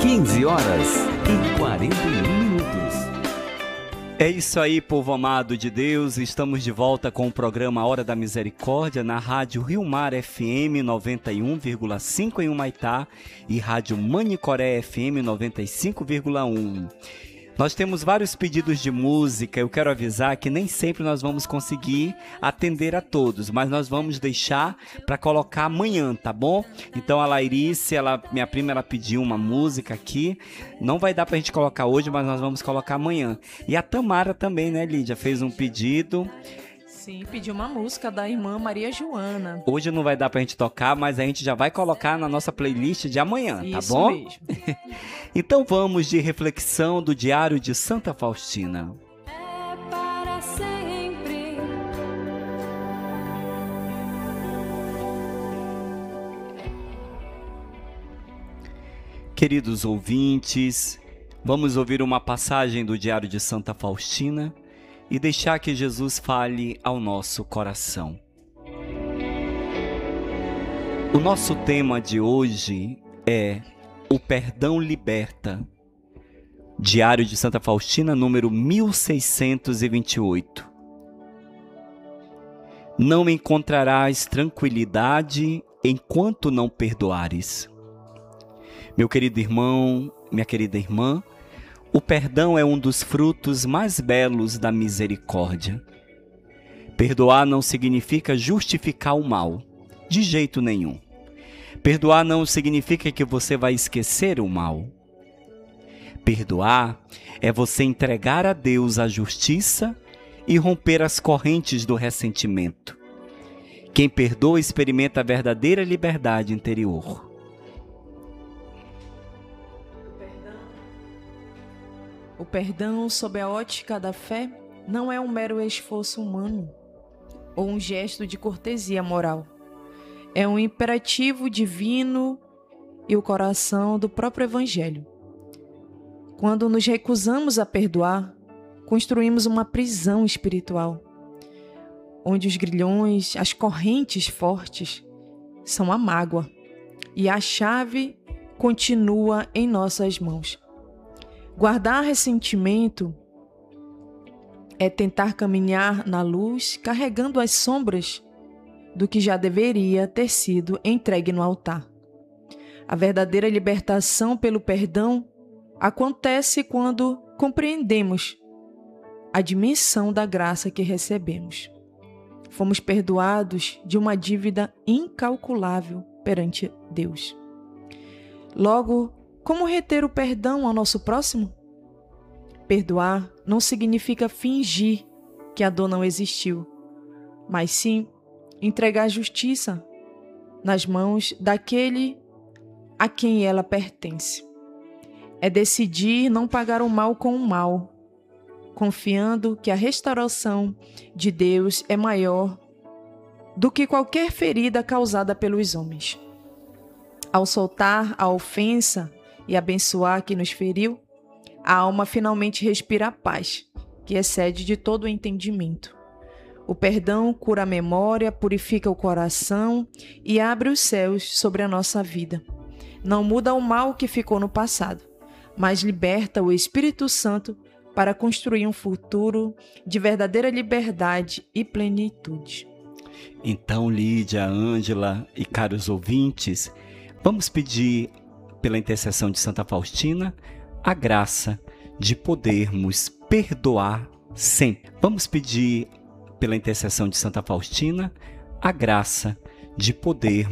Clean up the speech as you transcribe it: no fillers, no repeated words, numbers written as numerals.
15h41. É isso aí, povo amado de Deus. Estamos de volta com o programa Hora da Misericórdia na Rádio Rio Mar FM 91,5 em Humaitá e Rádio Manicoré FM 95,1. Nós temos vários pedidos de música. Eu quero avisar que nem sempre nós vamos conseguir atender a todos, mas nós vamos deixar para colocar amanhã, tá bom? Então a Lairice, minha prima, ela pediu uma música aqui. Não vai dar pra gente colocar hoje, mas nós vamos colocar amanhã. E a Tamara também, né, Lídia? Fez um pedido. Sim, pediu uma música da irmã Maria Joana. Hoje não vai dar pra gente tocar, mas a gente já vai colocar na nossa playlist de amanhã, tá bom? Isso mesmo. Então vamos de reflexão do Diário de Santa Faustina. É para sempre. Queridos ouvintes, vamos ouvir uma passagem do Diário de Santa Faustina e deixar que Jesus fale ao nosso coração. O nosso tema de hoje é O Perdão Liberta. Diário de Santa Faustina, número 1628. Não encontrarás tranquilidade enquanto não perdoares. Meu querido irmão, minha querida irmã, o perdão é um dos frutos mais belos da misericórdia. Perdoar não significa justificar o mal, de jeito nenhum. Perdoar não significa que você vai esquecer o mal. Perdoar é você entregar a Deus a justiça e romper as correntes do ressentimento. Quem perdoa experimenta a verdadeira liberdade interior. O perdão, sob a ótica da fé, não é um mero esforço humano ou um gesto de cortesia moral. É um imperativo divino e o coração do próprio Evangelho. Quando nos recusamos a perdoar, construímos uma prisão espiritual, onde os grilhões, as correntes fortes, são a mágoa e a chave continua em nossas mãos. Guardar ressentimento é tentar caminhar na luz carregando as sombras do que já deveria ter sido entregue no altar. A verdadeira libertação pelo perdão acontece quando compreendemos a dimensão da graça que recebemos. Fomos perdoados de uma dívida incalculável perante Deus. Logo, como reter o perdão ao nosso próximo? Perdoar não significa fingir que a dor não existiu, mas sim entregar a justiça nas mãos daquele a quem ela pertence. É decidir não pagar o mal com o mal, confiando que a restauração de Deus é maior do que qualquer ferida causada pelos homens. Ao soltar a ofensa e abençoar quem nos feriu, a alma finalmente respira a paz, que excede de todo o entendimento. O perdão cura a memória, purifica o coração e abre os céus sobre a nossa vida. Não muda o mal que ficou no passado, mas liberta o Espírito Santo para construir um futuro de verdadeira liberdade e plenitude. Então, Lídia, Ângela e caros ouvintes, vamos pedir, pela intercessão de Santa Faustina, a graça de podermos perdoar sempre. Vamos pedir, pela intercessão de Santa Faustina, a graça de podermos